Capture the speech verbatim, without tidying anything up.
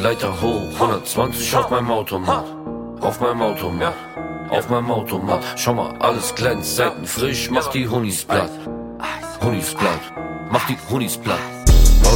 Leiter hoch, hundertzwanzig auf meinem Automat. Auf meinem Automat, auf meinem Automat. Schau mal, alles glänzt, Seiten frisch, mach die Honis platt. Honis platt, mach die Honis platt.